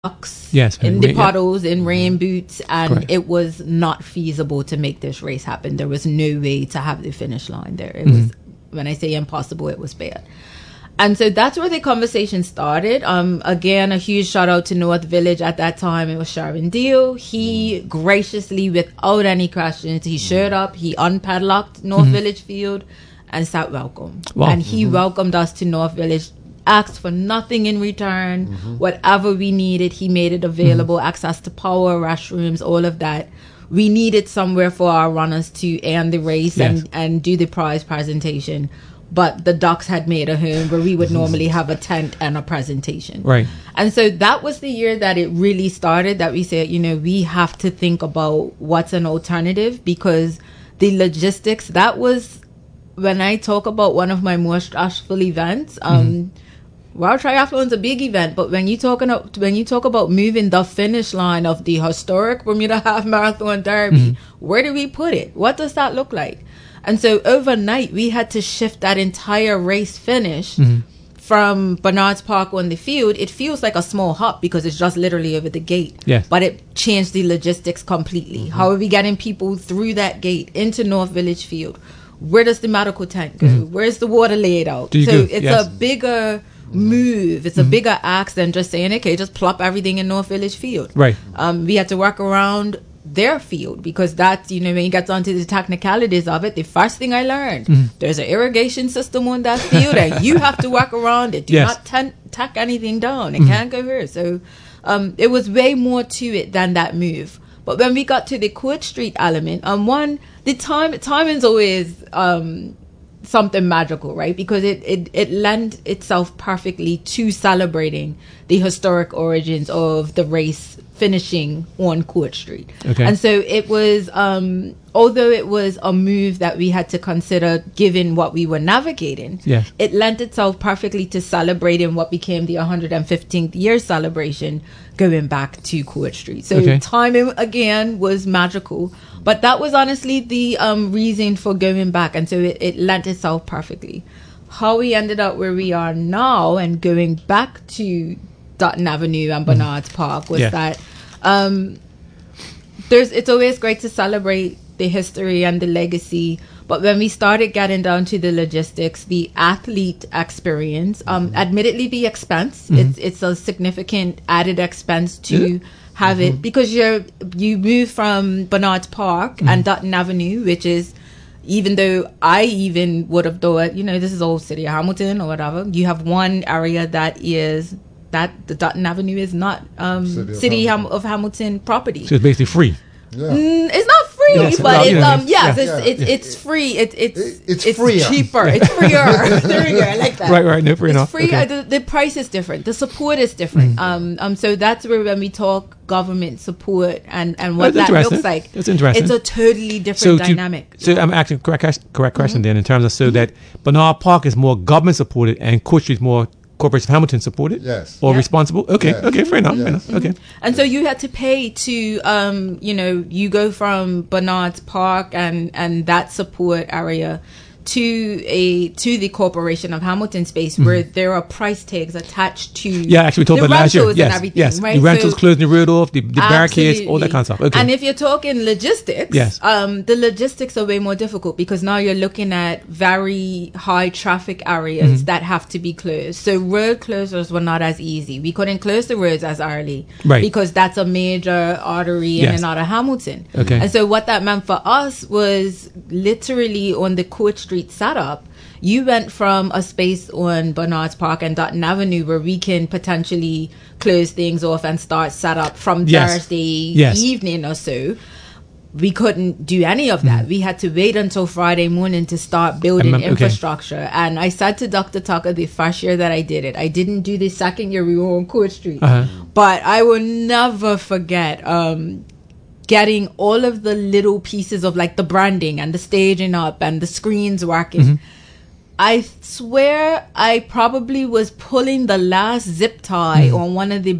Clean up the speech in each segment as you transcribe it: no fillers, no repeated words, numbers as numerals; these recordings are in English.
ducks Yes, in the yeah. puddles in rain boots, and Correct. it was not feasible to make this race happen. There was no way to have the finish line there. It Mm-hmm. was, when I say impossible, it was bad. And so that's where the conversation started. Again, a huge shout out to North Village at that time. It was Sharon Deal. He graciously, without any questions, he showed up. He unpadlocked North Village Field and sat welcome. Wow. And he welcomed us to North Village, asked for nothing in return. Whatever we needed, he made it available. Access to power, restrooms, all of that. We needed somewhere for our runners to end the race Yes. and do the prize presentation. But the Ducks had made a home where we would normally have a tent and a presentation. Right. And so that was the year that it really started, that we said, we have to think about what's an alternative, because the logistics, that was when I talk about one of my more stressful events. World Triathlon's a big event, but when you talk about moving the finish line of the historic Bermuda Half Marathon Derby, where do we put it? What does that look like? And so overnight, we had to shift that entire race finish from Bernard's Park on the field. It feels like a small hop because it's just literally over the gate. Yes. But it changed the logistics completely. How are we getting people through that gate into North Village Field? Where does the medical tent go? Where's the water laid out? So it's a bigger move. It's a bigger ask than just saying, okay, just plop everything in North Village Field. Right. We had to work around their field, because that's, when you get onto the technicalities of it, the first thing I learned, there's an irrigation system on that field and you have to work around it. Do not tack anything down. It can't go here. So it was way more to it than that move. But when we got to the Court Street element, the timing's always something magical, right? Because it lent itself perfectly to celebrating the historic origins of the race finishing on Court Street. Okay. And so it was, although it was a move that we had to consider given what we were navigating, Yes. it lent itself perfectly to celebrating what became the 115th year celebration going back to Court Street. So timing, again, was magical. But that was honestly the reason for going back. And so it lent itself perfectly. How we ended up where we are now and going back to Dutton Avenue and Bernard's Park was that it's always great to celebrate the history and the legacy. But when we started getting down to the logistics, the athlete experience, admittedly the expense, it's a significant added expense to have it, because you move from Bernard's Park and Dutton Avenue, which is, even though I even would have thought, this is old City of Hamilton or whatever, you have one area that the Dutton Avenue is not City of Hamilton property. So it's basically free. Yeah. It's not free, but it's free. It's freer. cheaper. It's freer. There we go. I like that. Right. No, free enough. Free. Okay. The price is different. The support is different. So that's where when we talk government support and what that looks like, that's interesting. It's a totally different dynamic. So I'm asking correct question then, in terms of, so that Bernard Park is more government supported and Court Street is more Corporation of Hamilton supported? Yes. Or responsible? Okay. Yes. Okay. Fair enough. Yes. Fair enough. Okay. And so you had to pay to, you go from Bernard's Park and that support area to the Corporation of Hamilton space, where there are price tags attached to actually we talked the about last year. rentals and everything, Yes. right? The rentals, So, closing the road off, the barricades, all that kind of stuff. Okay. And if you're talking logistics, the logistics are way more difficult, because now you're looking at very high traffic areas that have to be closed. So road closures were not as easy. We couldn't close the roads as early, Right. because that's a major artery in and out of Hamilton. Okay. And so what that meant for us was literally on the Court Street setup, you went from a space on Bernard's Park and Dutton Avenue where we can potentially close things off and start setup from Thursday evening or so. We couldn't do any of that. We had to wait until Friday morning to start building infrastructure. And I said to Dr. Tucker the first year that I did it, I didn't do the second year we were on Court Street, but I will never forget getting all of the little pieces of like the branding and the staging up and the screens working. I swear I probably was pulling the last zip tie on one of the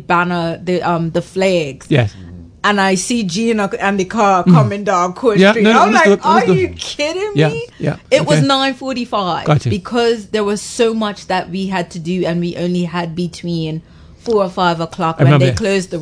the flags. Yes. And I see Gina and the car coming down Court Street. I'm like, are you kidding me? It was 9:45 Gotcha. because there was so much that we had to do, and we only had between 4 or 5 o'clock I when remember they that. closed the